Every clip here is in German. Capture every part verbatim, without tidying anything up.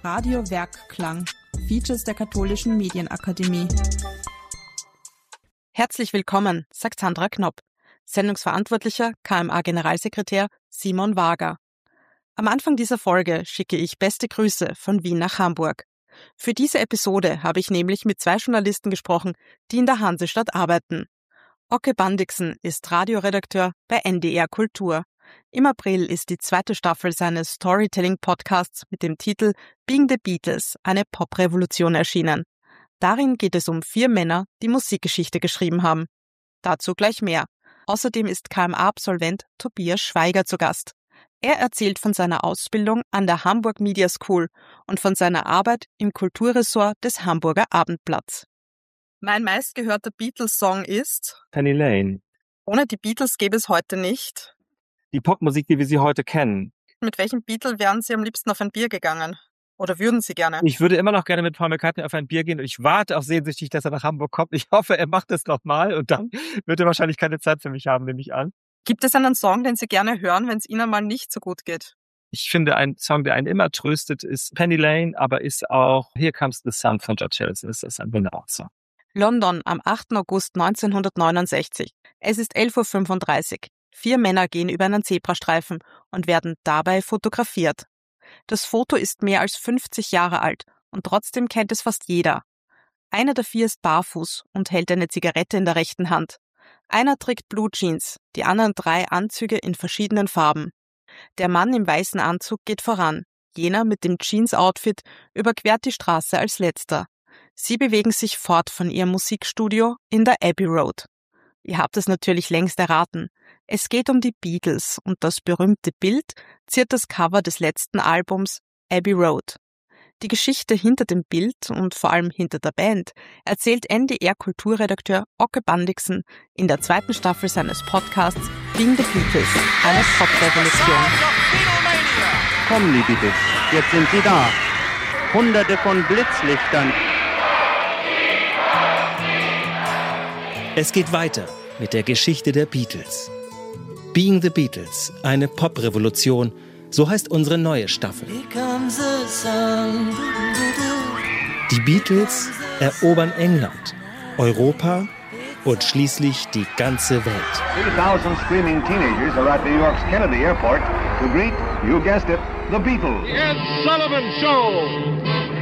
Radio Werkklang, Features der Katholischen Medienakademie. Herzlich willkommen, sagt Sandra Knopp, Sendungsverantwortlicher K M A-Generalsekretär Simon Wager. Am Anfang dieser Folge schicke ich beste Grüße von Wien nach Hamburg. Für diese Episode habe ich nämlich mit zwei Journalisten gesprochen, die in der Hansestadt arbeiten. Oke Bandixen ist Radioredakteur bei N D R Kultur. Im April ist die zweite Staffel seines Storytelling-Podcasts mit dem Titel Being the Beatles, eine Poprevolution erschienen. Darin geht es um vier Männer, die Musikgeschichte geschrieben haben. Dazu gleich mehr. Außerdem ist K M A-Absolvent Tobias Schweiger zu Gast. Er erzählt von seiner Ausbildung an der Hamburg Media School und von seiner Arbeit im Kulturressort des Hamburger Abendblatts. Mein meistgehörter Beatles-Song ist Penny Lane. Ohne die Beatles gäbe es heute nicht. Die Popmusik, wie wir sie heute kennen. Mit welchem Beatle wären Sie am liebsten auf ein Bier gegangen? Oder würden Sie gerne? Ich würde immer noch gerne mit Paul McCartney auf ein Bier gehen und ich warte auch sehnsüchtig, dass er nach Hamburg kommt. Ich hoffe, er macht das nochmal und dann wird er wahrscheinlich keine Zeit für mich haben, nehme ich an. Gibt es einen Song, den Sie gerne hören, wenn es Ihnen mal nicht so gut geht? Ich finde, ein Song, der einen immer tröstet, ist Penny Lane, aber ist auch Here Comes the Sun von George Harrison. Das ist ein wunderbarer Song. London am achten August neunzehnhundertneunundsechzig. Es ist elf Uhr fünfunddreißig. Vier Männer gehen über einen Zebrastreifen und werden dabei fotografiert. Das Foto ist mehr als fünfzig Jahre alt und trotzdem kennt es fast jeder. Einer der vier ist barfuß und hält eine Zigarette in der rechten Hand. Einer trägt Blue Jeans, die anderen drei Anzüge in verschiedenen Farben. Der Mann im weißen Anzug geht voran. Jener mit dem Jeans-Outfit überquert die Straße als letzter. Sie bewegen sich fort von ihrem Musikstudio in der Abbey Road. Ihr habt es natürlich längst erraten. Es geht um die Beatles und das berühmte Bild ziert das Cover des letzten Albums Abbey Road. Die Geschichte hinter dem Bild und vor allem hinter der Band erzählt N D R-Kulturredakteur Oke Bandixen in der zweiten Staffel seines Podcasts Being the Beatles, eine Poprevolution. Kommen die Beatles, jetzt sind sie da. Hunderte von Blitzlichtern. Es geht weiter mit der Geschichte der Beatles. Being the Beatles, eine Poprevolution, so heißt unsere neue Staffel. Die Beatles erobern England, Europa und schließlich die ganze Welt. three thousand screaming teenagers are at New York's Kennedy Airport to greet, you guessed it, the Beatles. The Ed Sullivan Show.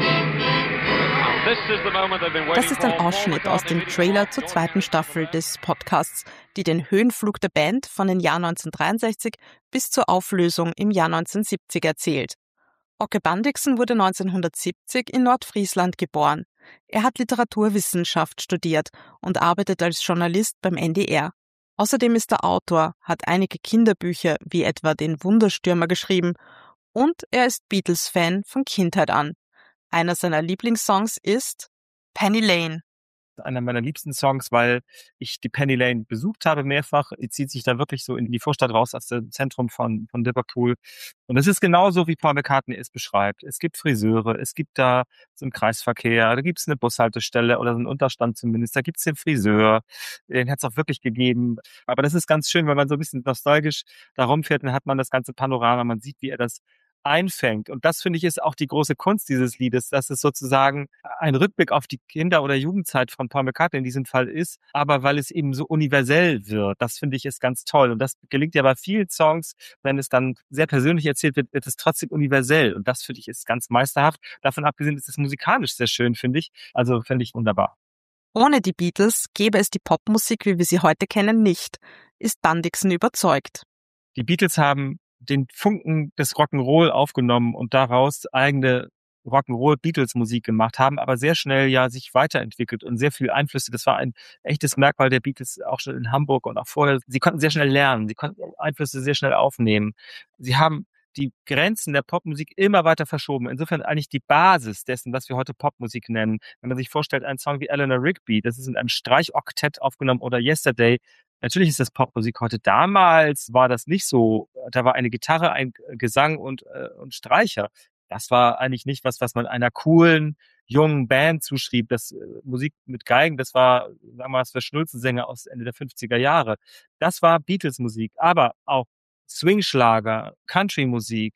Das ist ein Ausschnitt aus dem Trailer zur zweiten Staffel des Podcasts, die den Höhenflug der Band von den Jahr neunzehnhundertdreiundsechzig bis zur Auflösung im Jahr neunzehnhundertsiebzig erzählt. Oke Bandixen wurde neunzehnhundertsiebzig in Nordfriesland geboren. Er hat Literaturwissenschaft studiert und arbeitet als Journalist beim N D R. Außerdem ist er Autor, hat einige Kinderbücher wie etwa den Wunderstürmer geschrieben und er ist Beatles-Fan von Kindheit an. Einer seiner Lieblingssongs ist Penny Lane. Einer meiner liebsten Songs, weil ich die Penny Lane besucht habe mehrfach. Die zieht sich da wirklich so in die Vorstadt raus aus dem Zentrum von, von Liverpool. Und es ist genauso, wie Paul McCartney es beschreibt. Es gibt Friseure, es gibt da so einen Kreisverkehr, da gibt es eine Bushaltestelle oder so einen Unterstand zumindest. Da gibt es den Friseur, den hat es auch wirklich gegeben. Aber das ist ganz schön, wenn man so ein bisschen nostalgisch da rumfährt, dann hat man das ganze Panorama, man sieht, wie er das einfängt. Und das, finde ich, ist auch die große Kunst dieses Liedes, dass es sozusagen ein Rückblick auf die Kinder- oder Jugendzeit von Paul McCartney in diesem Fall ist, aber weil es eben so universell wird. Das, finde ich, ist ganz toll. Und das gelingt ja bei vielen Songs, wenn es dann sehr persönlich erzählt wird, wird es trotzdem universell. Und das, finde ich, ist ganz meisterhaft. Davon abgesehen ist es musikalisch sehr schön, finde ich. Also, finde ich wunderbar. Ohne die Beatles gäbe es die Popmusik, wie wir sie heute kennen, nicht, ist Bandixen überzeugt. Die Beatles haben den Funken des Rock'n'Roll aufgenommen und daraus eigene Rock'n'Roll-Beatles-Musik gemacht, haben aber sehr schnell ja sich weiterentwickelt und sehr viel Einflüsse. Das war ein echtes Merkmal der Beatles, auch schon in Hamburg und auch vorher. Sie konnten sehr schnell lernen, sie konnten Einflüsse sehr schnell aufnehmen. Sie haben die Grenzen der Popmusik immer weiter verschoben. Insofern eigentlich die Basis dessen, was wir heute Popmusik nennen. Wenn man sich vorstellt, ein Song wie Eleanor Rigby, das ist in einem Streichoktett aufgenommen, oder Yesterday. Natürlich ist das Popmusik heute. Damals war das nicht so. Da war eine Gitarre, ein Gesang und, äh, und Streicher. Das war eigentlich nicht was, was man einer coolen, jungen Band zuschrieb. Das äh, Musik mit Geigen, das war, sagen wir mal, für Schnulzensänger aus Ende der fünfziger Jahre. Das war Beatles-Musik. Aber auch Swingschlager, Country-Musik,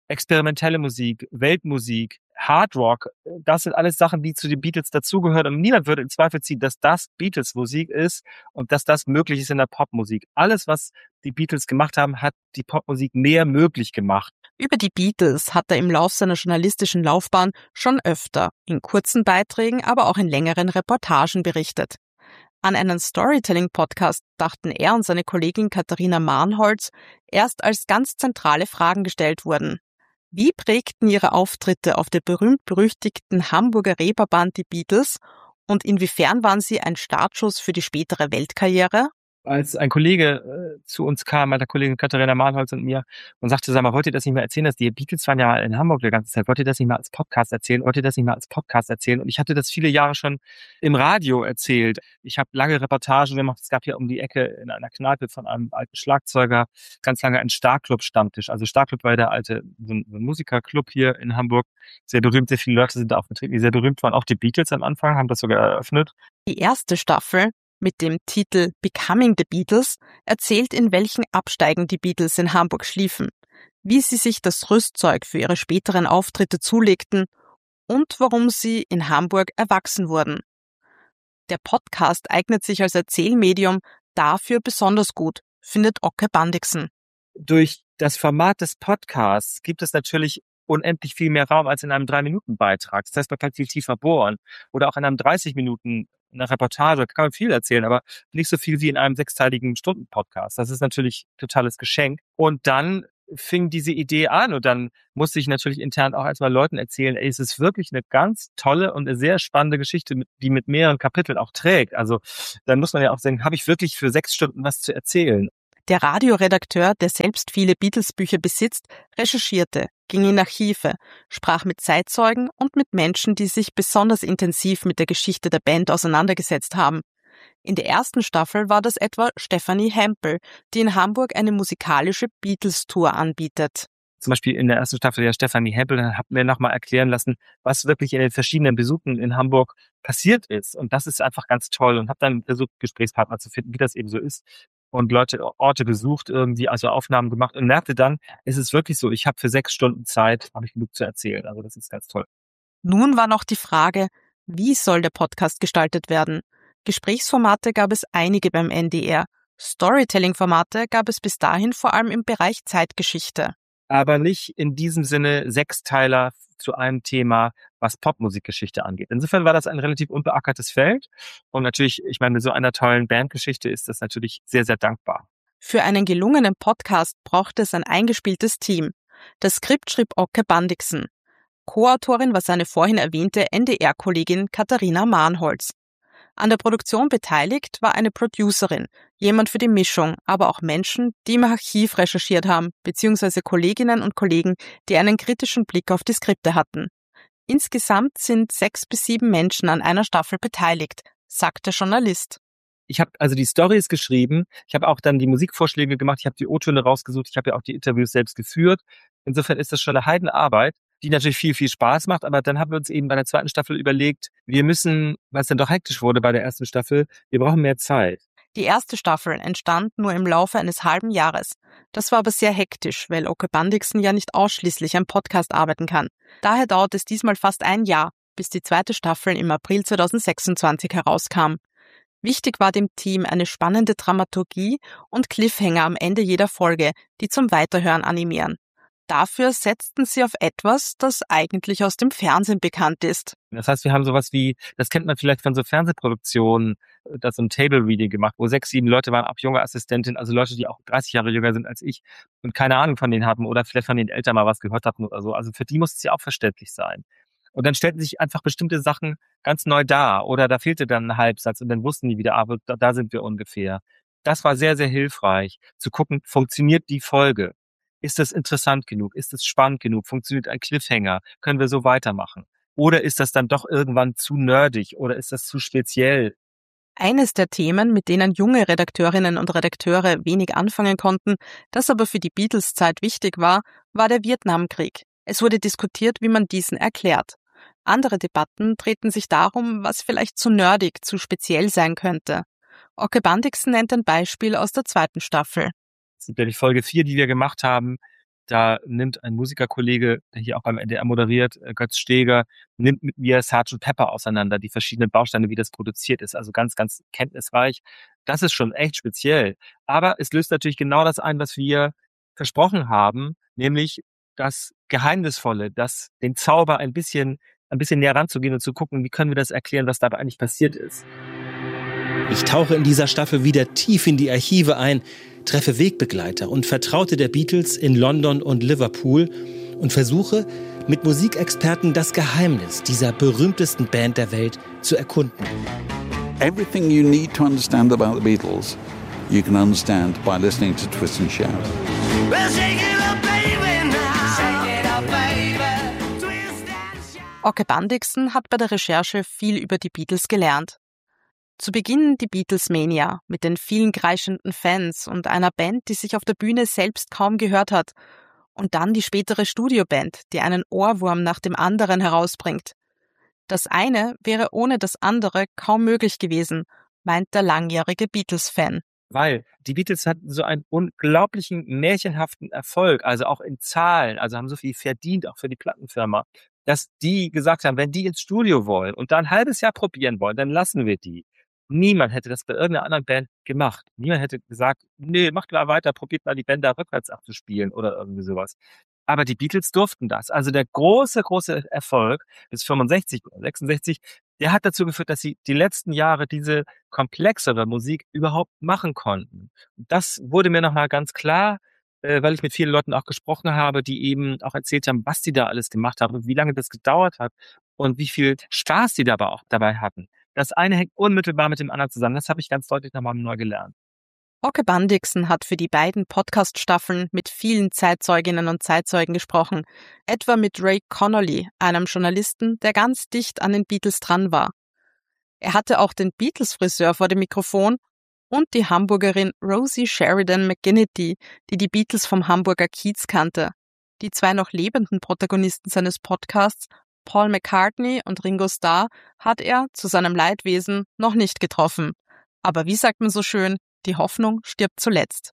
experimentelle Musik, Weltmusik, Hard Rock, das sind alles Sachen, die zu den Beatles dazugehören. Und niemand würde in Zweifel ziehen, dass das Beatles-Musik ist und dass das möglich ist in der Popmusik. Alles, was die Beatles gemacht haben, hat die Popmusik mehr möglich gemacht. Über die Beatles hat er im Lauf seiner journalistischen Laufbahn schon öfter, in kurzen Beiträgen, aber auch in längeren Reportagen berichtet. An einen Storytelling-Podcast dachten er und seine Kollegin Katharina Marnholz erst als ganz zentrale Fragen gestellt wurden. Wie prägten ihre Auftritte auf der berühmt-berüchtigten Hamburger Reeperbahn die Beatles und inwiefern waren sie ein Startschuss für die spätere Weltkarriere? Als ein Kollege äh, zu uns kam, meine Kollegin Katharina Marnholz und mir, und sagte, sag mal, wollt ihr das nicht mal erzählen, dass die Beatles waren ja in Hamburg die ganze Zeit, wollt ihr das nicht mal als Podcast erzählen, wollt ihr das nicht mal als Podcast erzählen? Und ich hatte das viele Jahre schon im Radio erzählt. Ich habe lange Reportagen gemacht, es gab hier um die Ecke in einer Kneipe von einem alten Schlagzeuger ganz lange einen Starclub-Stammtisch. Also Starclub war der alte so ein, so ein Musikerclub hier in Hamburg, sehr berühmt, sehr viele Leute sind da aufgetreten, die sehr berühmt waren. Auch die Beatles am Anfang haben das sogar eröffnet. Die erste Staffel mit dem Titel Becoming the Beatles erzählt, in welchen Absteigen die Beatles in Hamburg schliefen, wie sie sich das Rüstzeug für ihre späteren Auftritte zulegten und warum sie in Hamburg erwachsen wurden. Der Podcast eignet sich als Erzählmedium dafür besonders gut, findet Oke Bandixen. Durch das Format des Podcasts gibt es natürlich unendlich viel mehr Raum als in einem drei Minuten Beitrag. Das heißt, man kann viel tiefer bohren. Oder auch in einem dreißig Minuten eine Reportage kann man viel erzählen, aber nicht so viel wie in einem sechsteiligen Stunden-Podcast. Das ist natürlich ein totales Geschenk. Und dann fing diese Idee an und dann musste ich natürlich intern auch erstmal Leuten erzählen, ey, es ist wirklich eine ganz tolle und eine sehr spannende Geschichte, die mit mehreren Kapiteln auch trägt. Also dann muss man ja auch sagen, habe ich wirklich für sechs Stunden was zu erzählen? Der Radioredakteur, der selbst viele Beatles-Bücher besitzt, recherchierte, ging in Archive, sprach mit Zeitzeugen und mit Menschen, die sich besonders intensiv mit der Geschichte der Band auseinandergesetzt haben. In der ersten Staffel war das etwa Stefanie Hempel, die in Hamburg eine musikalische Beatles-Tour anbietet. Zum Beispiel in der ersten Staffel der Stefanie Hempel hat mir nochmal erklären lassen, was wirklich in den verschiedenen Besuchen in Hamburg passiert ist. Und das ist einfach ganz toll und habe dann versucht, Gesprächspartner zu finden, wie das eben so ist. Und Leute, Orte besucht, irgendwie also Aufnahmen gemacht und merkte dann, es ist wirklich so, ich habe für sechs Stunden Zeit, habe ich genug zu erzählen. Also das ist ganz toll. Nun war noch die Frage, wie soll der Podcast gestaltet werden? Gesprächsformate gab es einige beim N D R. Storytelling-Formate gab es bis dahin vor allem im Bereich Zeitgeschichte. Aber nicht in diesem Sinne Sechsteiler zu einem Thema, was Popmusikgeschichte angeht. Insofern war das ein relativ unbeackertes Feld. Und natürlich, ich meine, mit so einer tollen Bandgeschichte ist das natürlich sehr, sehr dankbar. Für einen gelungenen Podcast braucht es ein eingespieltes Team. Das Skript schrieb Oke Bandixen. Co-Autorin war seine vorhin erwähnte N D R-Kollegin Katharina Marnholz. An der Produktion beteiligt war eine Producerin, jemand für die Mischung, aber auch Menschen, die im Archiv recherchiert haben, beziehungsweise Kolleginnen und Kollegen, die einen kritischen Blick auf die Skripte hatten. Insgesamt sind sechs bis sieben Menschen an einer Staffel beteiligt, sagt der Journalist. Ich habe also die Storys geschrieben, ich habe auch dann die Musikvorschläge gemacht, ich habe die O-Töne rausgesucht, ich habe ja auch die Interviews selbst geführt. Insofern ist das schon eine Heidenarbeit, die natürlich viel, viel Spaß macht. Aber dann haben wir uns eben bei der zweiten Staffel überlegt, wir müssen, weil es dann doch hektisch wurde bei der ersten Staffel, wir brauchen mehr Zeit. Die erste Staffel entstand nur im Laufe eines halben Jahres. Das war aber sehr hektisch, weil Oke Bandixen ja nicht ausschließlich am Podcast arbeiten kann. Daher dauert es diesmal fast ein Jahr, bis die zweite Staffel im April zweitausendsechsundzwanzig herauskam. Wichtig war dem Team eine spannende Dramaturgie und Cliffhanger am Ende jeder Folge, die zum Weiterhören animieren. Dafür setzten sie auf etwas, das eigentlich aus dem Fernsehen bekannt ist. Das heißt, wir haben sowas wie, das kennt man vielleicht von so Fernsehproduktionen, da so ein Table Reading gemacht, wo sechs, sieben Leute waren, auch junge Assistentinnen, also Leute, die auch dreißig Jahre jünger sind als ich und keine Ahnung von denen hatten oder vielleicht von den Eltern mal was gehört hatten oder so. Also für die muss es ja auch verständlich sein. Und dann stellten sich einfach bestimmte Sachen ganz neu dar oder da fehlte dann ein Halbsatz und dann wussten die wieder, aber da, da sind wir ungefähr. Das war sehr, sehr hilfreich, zu gucken, funktioniert die Folge? Ist das interessant genug? Ist es spannend genug? Funktioniert ein Cliffhanger? Können wir so weitermachen? Oder ist das dann doch irgendwann zu nerdig oder ist das zu speziell? Eines der Themen, mit denen junge Redakteurinnen und Redakteure wenig anfangen konnten, das aber für die Beatles-Zeit wichtig war, war der Vietnamkrieg. Es wurde diskutiert, wie man diesen erklärt. Andere Debatten drehten sich darum, was vielleicht zu nerdig, zu speziell sein könnte. Oke Bandixen nennt ein Beispiel aus der zweiten Staffel. Das ist ja die Folge vier, die wir gemacht haben, Da nimmt ein Musikerkollege, der hier auch beim N D R moderiert, Götz Steger, nimmt mit mir Sergeant Pepper auseinander, die verschiedenen Bausteine, wie das produziert ist. Also ganz, ganz kenntnisreich. Das ist schon echt speziell. Aber es löst natürlich genau das ein, was wir versprochen haben, nämlich das Geheimnisvolle, das, den Zauber ein bisschen, ein bisschen näher ranzugehen und zu gucken, wie können wir das erklären, was dabei eigentlich passiert ist. Ich tauche in dieser Staffel wieder tief in die Archive ein, treffe Wegbegleiter und Vertraute der Beatles in London und Liverpool und versuche, mit Musikexperten das Geheimnis dieser berühmtesten Band der Welt zu erkunden. Everything you need to understand about the Beatles, you can understand by listening to Twist and Shout. Oke Bandixen hat bei der Recherche viel über die Beatles gelernt. Zu Beginn die Beatles-Mania mit den vielen kreischenden Fans und einer Band, die sich auf der Bühne selbst kaum gehört hat. Und dann die spätere Studioband, die einen Ohrwurm nach dem anderen herausbringt. Das eine wäre ohne das andere kaum möglich gewesen, meint der langjährige Beatles-Fan. Weil die Beatles hatten so einen unglaublichen, märchenhaften Erfolg, also auch in Zahlen, also haben so viel verdient, auch für die Plattenfirma, dass die gesagt haben, wenn die ins Studio wollen und da ein halbes Jahr probieren wollen, dann lassen wir die. Niemand hätte das bei irgendeiner anderen Band gemacht. Niemand hätte gesagt, nee, macht mal weiter, probiert mal die Bänder rückwärts abzuspielen oder irgendwie sowas. Aber die Beatles durften das. Also der große, große Erfolg bis fünfundsechzig oder sechsundsechzig, der hat dazu geführt, dass sie die letzten Jahre diese komplexere Musik überhaupt machen konnten. Das wurde mir nochmal ganz klar, weil ich mit vielen Leuten auch gesprochen habe, die eben auch erzählt haben, was die da alles gemacht haben und wie lange das gedauert hat und wie viel Spaß die dabei auch dabei hatten. Das eine hängt unmittelbar mit dem anderen zusammen. Das habe ich ganz deutlich nochmal neu gelernt. Oke Bandixen hat für die beiden Podcast-Staffeln mit vielen Zeitzeuginnen und Zeitzeugen gesprochen, etwa mit Ray Connolly, einem Journalisten, der ganz dicht an den Beatles dran war. Er hatte auch den Beatles-Friseur vor dem Mikrofon und die Hamburgerin Rosie Sheridan McGinnity, die die Beatles vom Hamburger Kiez kannte. Die zwei noch lebenden Protagonisten seines Podcasts, Paul McCartney und Ringo Starr, hat er zu seinem Leidwesen noch nicht getroffen. Aber wie sagt man so schön, die Hoffnung stirbt zuletzt.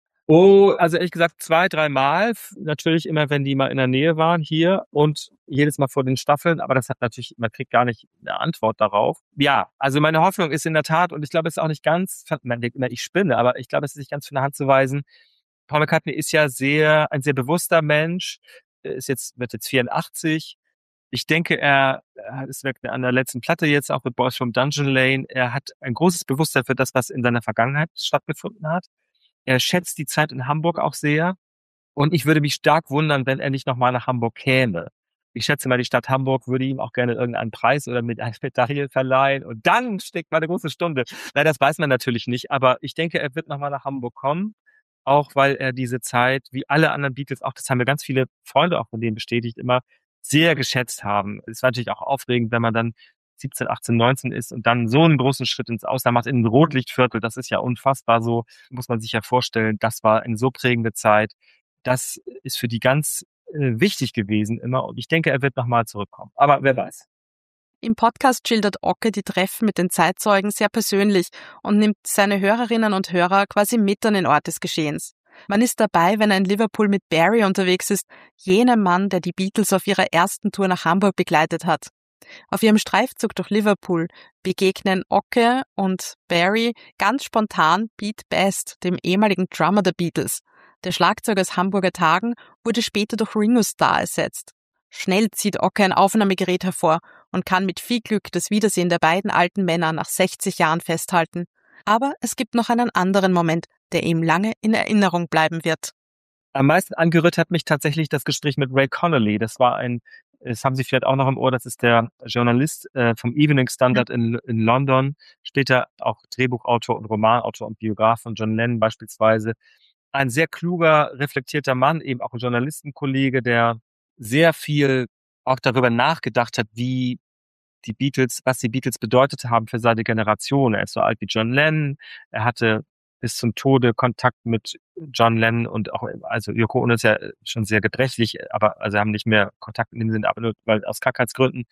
Oh, also ehrlich gesagt zwei, dreimal. Natürlich immer, wenn die mal in der Nähe waren hier und jedes Mal vor den Staffeln. Aber das hat natürlich, man kriegt gar nicht eine Antwort darauf. Ja, also meine Hoffnung ist in der Tat, und ich glaube, es ist auch nicht ganz, man denkt immer, ich spinne, aber ich glaube, es ist nicht ganz von der Hand zu weisen. Paul McCartney ist ja sehr, ein sehr bewusster Mensch, ist jetzt, wird jetzt vierundachtzig. Ich denke, er, er ist an der letzten Platte jetzt auch mit Boys from Dungeon Lane. Er hat ein großes Bewusstsein für das, was in seiner Vergangenheit stattgefunden hat. Er schätzt die Zeit in Hamburg auch sehr. Und ich würde mich stark wundern, wenn er nicht nochmal nach Hamburg käme. Ich schätze mal, die Stadt Hamburg würde ihm auch gerne irgendeinen Preis oder mit einer Medaille verleihen. Und dann steckt mal eine große Stunde. Nein, das weiß man natürlich nicht. Aber ich denke, er wird nochmal nach Hamburg kommen. Auch weil er diese Zeit, wie alle anderen Beatles, auch das haben mir ganz viele Freunde auch von denen bestätigt, immer sehr geschätzt haben. Es war natürlich auch aufregend, wenn man dann siebzehn, achtzehn, neunzehn ist und dann so einen großen Schritt ins Ausland macht, in ein Rotlichtviertel. Das ist ja unfassbar, so muss man sich ja vorstellen. Das war eine so prägende Zeit. Das ist für die ganz äh, wichtig gewesen immer. Und ich denke, er wird nochmal zurückkommen. Aber wer weiß. Im Podcast schildert Oke die Treffen mit den Zeitzeugen sehr persönlich und nimmt seine Hörerinnen und Hörer quasi mit an den Ort des Geschehens. Man ist dabei, wenn er in Liverpool mit Barry unterwegs ist, jener Mann, der die Beatles auf ihrer ersten Tour nach Hamburg begleitet hat. Auf ihrem Streifzug durch Liverpool begegnen Oke und Barry ganz spontan Pete Best, dem ehemaligen Drummer der Beatles. Der Schlagzeuger aus Hamburger Tagen wurde später durch Ringo Starr ersetzt. Schnell zieht Oke ein Aufnahmegerät hervor und kann mit viel Glück das Wiedersehen der beiden alten Männer nach sechzig Jahren festhalten. Aber es gibt noch einen anderen Moment, der ihm lange in Erinnerung bleiben wird. Am meisten angerührt hat mich tatsächlich das Gespräch mit Ray Connolly. Das war ein, das haben Sie vielleicht auch noch im Ohr, das ist der Journalist äh, vom Evening Standard in, in London, später auch Drehbuchautor und Romanautor und Biograf von John Lennon beispielsweise. Ein sehr kluger, reflektierter Mann, eben auch ein Journalistenkollege, der sehr viel auch darüber nachgedacht hat, wie die Beatles, was die Beatles bedeutet haben für seine Generation. Er ist so alt wie John Lennon. Er hatte bis zum Tode Kontakt mit John Lennon und auch, also Yoko Ono ist ja schon sehr gebrechlich, aber also haben nicht mehr Kontakt in dem Sinne, aber nur weil aus Krankheitsgründen.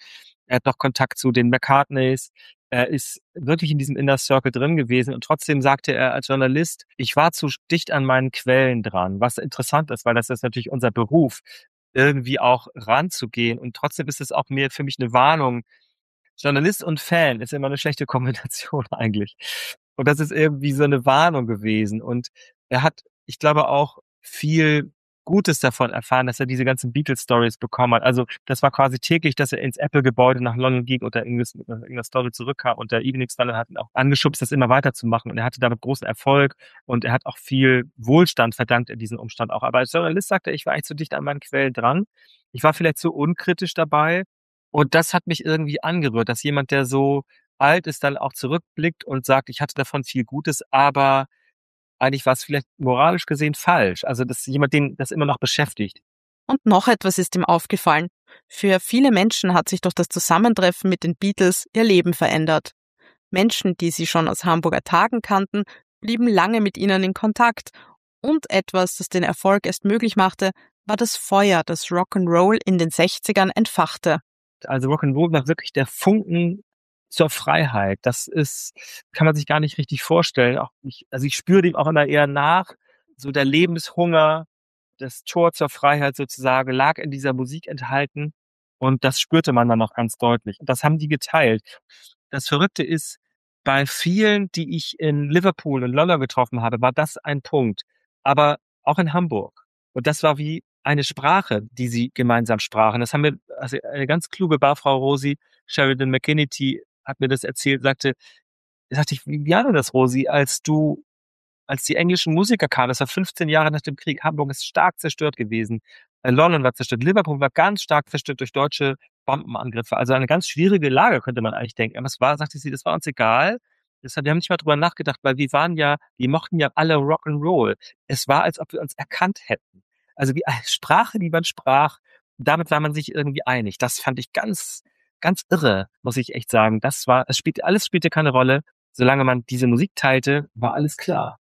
Er hat noch Kontakt zu den McCartneys. Er ist wirklich in diesem Inner Circle drin gewesen und trotzdem sagte er als Journalist, ich war zu dicht an meinen Quellen dran, was interessant ist, weil das ist natürlich unser Beruf, irgendwie auch ranzugehen und trotzdem ist es auch mir für mich eine Warnung. Journalist und Fan ist immer eine schlechte Kombination eigentlich. Und das ist irgendwie so eine Warnung gewesen und er hat, ich glaube auch viel Gutes davon erfahren, dass er diese ganzen Beatles-Stories bekommen hat. Also das war quasi täglich, dass er ins Apple-Gebäude nach London ging oder irgendwas mit irgendeiner Story zurückkam und der Evening Standard hat ihn auch angeschubst, das immer weiterzumachen und er hatte damit großen Erfolg und er hat auch viel Wohlstand verdankt in diesem Umstand auch. Aber als Journalist sagte er, ich war eigentlich zu dicht an meinen Quellen dran. Ich war vielleicht zu unkritisch dabei und das hat mich irgendwie angerührt, dass jemand, der so alt ist, dann auch zurückblickt und sagt, ich hatte davon viel Gutes, aber eigentlich war es vielleicht moralisch gesehen falsch. Also dass jemand, den das immer noch beschäftigt. Und noch etwas ist ihm aufgefallen. Für viele Menschen hat sich durch das Zusammentreffen mit den Beatles ihr Leben verändert. Menschen, die sie schon aus Hamburger Tagen kannten, blieben lange mit ihnen in Kontakt. Und etwas, das den Erfolg erst möglich machte, war das Feuer, das Rock'n'Roll in den sechzigern entfachte. Also Rock'n'Roll war wirklich der Funken zur Freiheit. Das ist, kann man sich gar nicht richtig vorstellen. Auch ich, also ich spüre dem auch immer eher nach. So der Lebenshunger, das Tor zur Freiheit sozusagen lag in dieser Musik enthalten. Und das spürte man dann auch ganz deutlich. Und das haben die geteilt. Das Verrückte ist, bei vielen, die ich in Liverpool und London getroffen habe, war das ein Punkt. Aber auch in Hamburg. Und das war wie eine Sprache, die sie gemeinsam sprachen. Das haben wir, also eine ganz kluge Barfrau Rosie Sheridan McKinney hat mir das erzählt, sagte, sagte ich, wie war denn das, Rosi, als du, als die englischen Musiker kamen, das war fünfzehn Jahre nach dem Krieg, Hamburg ist stark zerstört gewesen, London war zerstört, Liverpool war ganz stark zerstört durch deutsche Bombenangriffe, also eine ganz schwierige Lage, könnte man eigentlich denken. Aber es war, sagte sie, das war uns egal. Das, wir haben nicht mal drüber nachgedacht, weil wir waren ja, wir mochten ja alle Rock'n'Roll. Es war, als ob wir uns erkannt hätten. Also wie eine Sprache, die man sprach, damit war man sich irgendwie einig. Das fand ich ganz, ganz irre, muss ich echt sagen. Das war, es spielte, alles spielte keine Rolle. Solange man diese Musik teilte, war alles klar.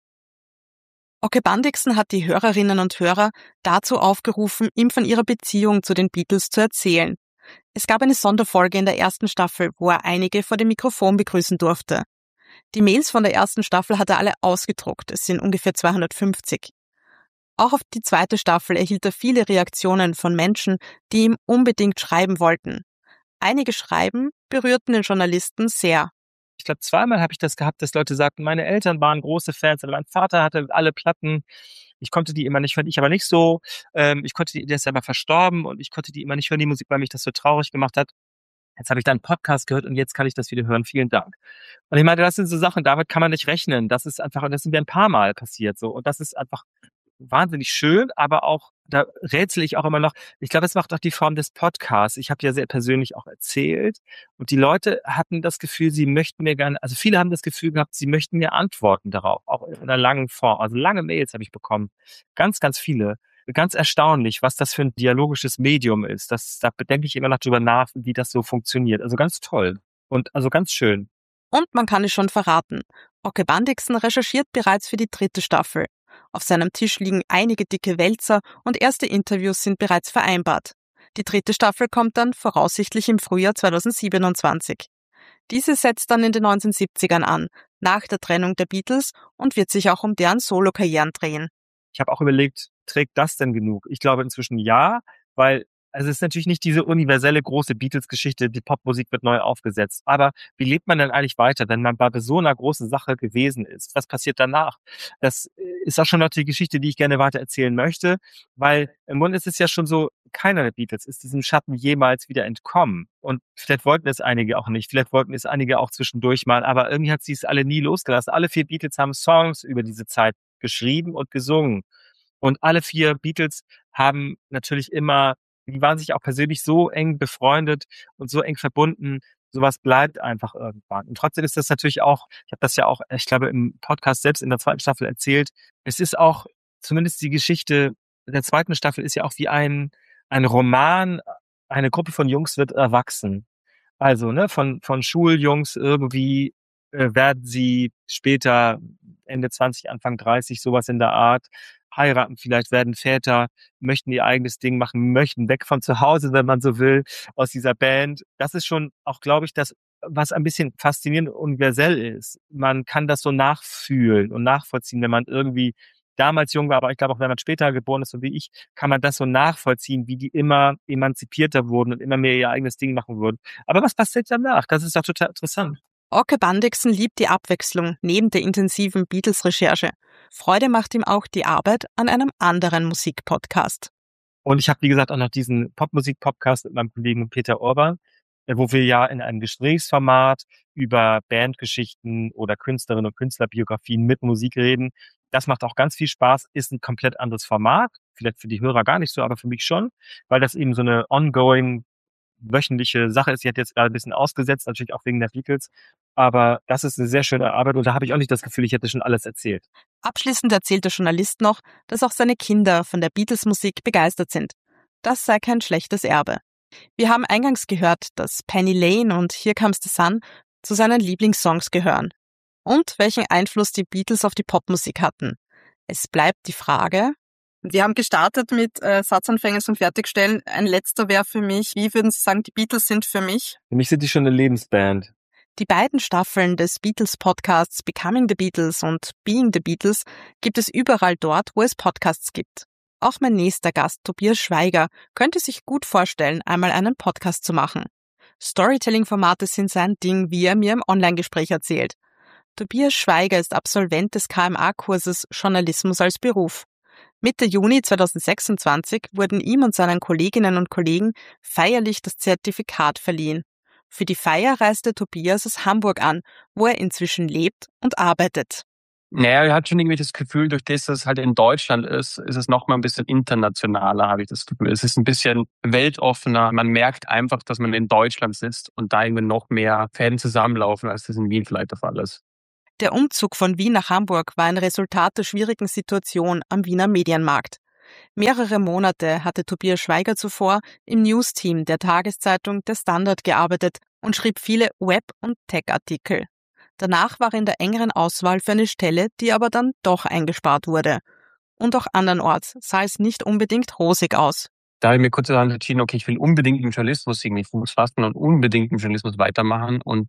Oke Bandixen hat die Hörerinnen und Hörer dazu aufgerufen, ihm von ihrer Beziehung zu den Beatles zu erzählen. Es gab eine Sonderfolge in der ersten Staffel, wo er einige vor dem Mikrofon begrüßen durfte. Die Mails von der ersten Staffel hat er alle ausgedruckt. Es sind ungefähr zweihundertfünfzig. Auch auf die zweite Staffel erhielt er viele Reaktionen von Menschen, die ihm unbedingt schreiben wollten. Einige Schreiben berührten den Journalisten sehr. Ich glaube, zweimal habe ich das gehabt, dass Leute sagten, meine Eltern waren große Fans, mein Vater hatte alle Platten. Ich konnte die immer nicht hören, ich aber nicht so. Ähm, ich konnte die, der ist aber verstorben und ich konnte die immer nicht hören, die Musik, weil mich das so traurig gemacht hat. Jetzt habe ich da einen Podcast gehört und jetzt kann ich das wieder hören. Vielen Dank. Und ich meine, das sind so Sachen, damit kann man nicht rechnen. Das ist einfach, und das sind mir ein paar Mal passiert so. Und das ist einfach wahnsinnig schön, aber auch, da rätsel ich auch immer noch. Ich glaube, es macht auch die Form des Podcasts. Ich habe ja sehr persönlich auch erzählt und die Leute hatten das Gefühl, sie möchten mir gerne, also viele haben das Gefühl gehabt, sie möchten mir antworten darauf, auch in einer langen Form. Also lange Mails habe ich bekommen. Ganz, ganz viele. Ganz erstaunlich, was das für ein dialogisches Medium ist. Das, da denke ich immer noch drüber nach, wie das so funktioniert. Also ganz toll und also ganz schön. Und man kann es schon verraten. Oke Bandixen recherchiert bereits für die dritte Staffel. Auf seinem Tisch liegen einige dicke Wälzer und erste Interviews sind bereits vereinbart. Die dritte Staffel kommt dann voraussichtlich im Frühjahr zweitausendsiebenundzwanzig. Diese setzt dann in den neunzehnhundertsiebzigern an, nach der Trennung der Beatles und wird sich auch um deren Solo-Karrieren drehen. Ich habe auch überlegt, trägt das denn genug? Ich glaube inzwischen ja, weil also es ist natürlich nicht diese universelle große Beatles-Geschichte, die Popmusik wird neu aufgesetzt. Aber wie lebt man denn eigentlich weiter, wenn man bei so einer großen Sache gewesen ist? Was passiert danach? Das ist auch schon noch die Geschichte, die ich gerne weiter erzählen möchte, weil im Grunde ist es ja schon so, keiner der Beatles ist diesem Schatten jemals wieder entkommen. Und vielleicht wollten es einige auch nicht, vielleicht wollten es einige auch zwischendurch mal, aber irgendwie hat sie es alle nie losgelassen. Alle vier Beatles haben Songs über diese Zeit geschrieben und gesungen. Und alle vier Beatles haben natürlich immer, die waren sich auch persönlich so eng befreundet und so eng verbunden. Sowas bleibt einfach irgendwann. Und trotzdem ist das natürlich auch, ich habe das ja auch, ich glaube, im Podcast selbst in der zweiten Staffel erzählt, es ist auch, zumindest die Geschichte der zweiten Staffel ist ja auch wie ein, ein Roman, eine Gruppe von Jungs wird erwachsen. Also, ne, von, von Schuljungs irgendwie äh, werden sie später Ende zwanzig, Anfang dreißig, sowas in der Art, heiraten, vielleicht werden Väter, möchten ihr eigenes Ding machen, möchten weg von zu Hause, wenn man so will, aus dieser Band. Das ist schon auch, glaube ich, das, was ein bisschen faszinierend und universell ist. Man kann das so nachfühlen und nachvollziehen, wenn man irgendwie damals jung war, aber ich glaube auch, wenn man später geboren ist, so wie ich, kann man das so nachvollziehen, wie die immer emanzipierter wurden und immer mehr ihr eigenes Ding machen würden. Aber was passiert danach? Das ist doch total interessant. Orke Bandixen liebt die Abwechslung neben der intensiven Beatles-Recherche. Freude macht ihm auch die Arbeit an einem anderen Musikpodcast. Und ich habe, wie gesagt, auch noch diesen Popmusik-Podcast mit meinem Kollegen Peter Orban, wo wir ja in einem Gesprächsformat über Bandgeschichten oder Künstlerinnen und Künstlerbiografien mit Musik reden. Das macht auch ganz viel Spaß, ist ein komplett anderes Format, vielleicht für die Hörer gar nicht so, aber für mich schon, weil das eben so eine ongoing, wöchentliche Sache ist. Die hat jetzt gerade ein bisschen ausgesetzt, natürlich auch wegen der Beatles, aber das ist eine sehr schöne Arbeit und da habe ich auch nicht das Gefühl, ich hätte schon alles erzählt. Abschließend erzählt der Journalist noch, dass auch seine Kinder von der Beatles-Musik begeistert sind. Das sei kein schlechtes Erbe. Wir haben eingangs gehört, dass Penny Lane und Here Comes the Sun zu seinen Lieblingssongs gehören. Und welchen Einfluss die Beatles auf die Popmusik hatten. Es bleibt die Frage. Wir haben gestartet mit äh, Satzanfängen zum Fertigstellen. Ein letzter wäre für mich, wie würden Sie sagen, die Beatles sind für mich? Für mich sind die schon eine Lebensband. Die beiden Staffeln des Beatles-Podcasts Becoming the Beatles und Being the Beatles gibt es überall dort, wo es Podcasts gibt. Auch mein nächster Gast, Tobias Schweiger, könnte sich gut vorstellen, einmal einen Podcast zu machen. Storytelling-Formate sind sein Ding, wie er mir im Online-Gespräch erzählt. Tobias Schweiger ist Absolvent des K M A-Kurses Journalismus als Beruf. Mitte Juni zweitausendsechsundzwanzig wurden ihm und seinen Kolleginnen und Kollegen feierlich das Zertifikat verliehen. Für die Feier reiste Tobias aus Hamburg an, wo er inzwischen lebt und arbeitet. Naja, er hat schon irgendwie das Gefühl, durch das, dass es halt in Deutschland ist, ist es noch mal ein bisschen internationaler, habe ich das Gefühl. Es ist ein bisschen weltoffener. Man merkt einfach, dass man in Deutschland sitzt und da irgendwie noch mehr Fäden zusammenlaufen, als das in Wien vielleicht der Fall ist. Der Umzug von Wien nach Hamburg war ein Resultat der schwierigen Situation am Wiener Medienmarkt. Mehrere Monate hatte Tobias Schweiger zuvor im News-Team der Tageszeitung Der Standard gearbeitet und schrieb viele Web- und Tech-Artikel. Danach war er in der engeren Auswahl für eine Stelle, die aber dann doch eingespart wurde. Und auch andernorts sah es nicht unbedingt rosig aus. Da habe ich mir kurz entschieden, okay, ich will unbedingt im Journalismus irgendwie Fuß fassen und unbedingt im Journalismus weitermachen. Und